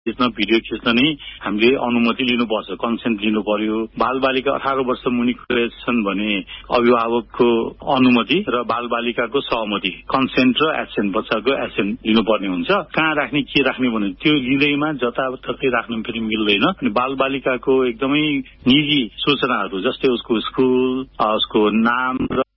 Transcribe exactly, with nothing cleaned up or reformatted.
खिच्न भिडियो खिच्न नै हामीले अनुमति लिनुपर्छ, कन्सेन्ट लिनु पर्यो। बालबालिका अठार वर्ष मुनिको छन् भने अभिभावकको अनुमति र बालबालिकाको सहमति, कन्सेन्ट र एसेन्ट, बच्चाको एसेन्ट लिनुपर्ने हुन्छ। कहाँ राख्ने के राख्ने भने त्यो लिँदैमा जताततै राख्नु फेरि मिल्दैन। अनि बालबालिकाको एकदमै निजी सूचनाहरू जस्तै उसको स्कुल, उसको नाम र